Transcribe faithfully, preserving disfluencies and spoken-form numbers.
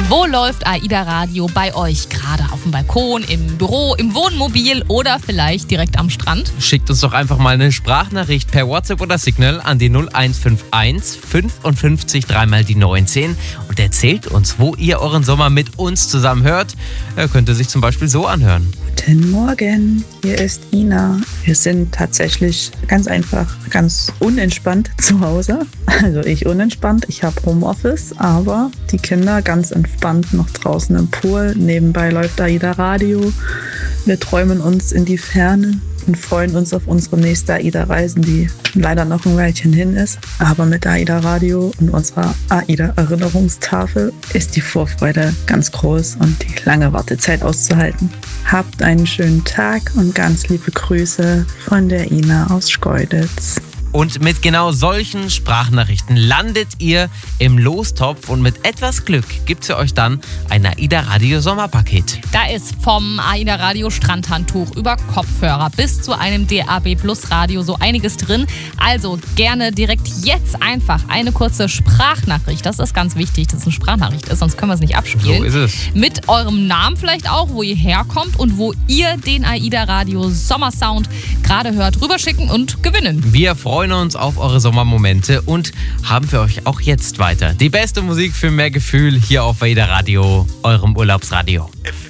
Wo läuft AIDA Radio bei euch? Gerade auf dem Balkon, im Büro, im Wohnmobil oder vielleicht direkt am Strand? Schickt uns doch einfach mal eine Sprachnachricht per WhatsApp oder Signal an die null eins fünf eins fünfundfünfzig dreimal die neunzehn und erzählt uns, wo ihr euren Sommer mit uns zusammen hört. Er könnte sich zum Beispiel so anhören. Guten Morgen, hier ist Ina. Wir sind tatsächlich ganz einfach, ganz unentspannt zu Hause. Also ich unentspannt, ich habe Homeoffice, aber die Kinder ganz entspannt noch draußen im Pool. Nebenbei läuft AIDA Radio. Wir träumen uns in die Ferne und freuen uns auf unsere nächste AIDA-Reisen, die leider noch ein Weilchen hin ist. Aber mit AIDA Radio und unserer AIDA-Erinnerungstafel ist die Vorfreude ganz groß und die lange Wartezeit auszuhalten. Habt einen schönen Tag und ganz liebe Grüße von der Ina aus Schkeuditz. Und mit genau solchen Sprachnachrichten landet ihr im Lostopf und mit etwas Glück gibt es für euch dann ein AIDA Radio Sommerpaket. Da ist vom AIDA Radio Strandhandtuch über Kopfhörer bis zu einem D A B Plus Radio so einiges drin. Also gerne direkt jetzt einfach eine kurze Sprachnachricht. Das ist ganz wichtig, dass es eine Sprachnachricht ist, sonst können wir es nicht abspielen. So ist es. Mit eurem Namen vielleicht auch, wo ihr herkommt und wo ihr den AIDA Radio Sommersound gerade hört, rüberschicken und gewinnen. Wir freuen uns auf eure Sommermomente und haben für euch auch jetzt weiter die beste Musik für mehr Gefühl hier auf AIDA Radio, eurem Urlaubsradio.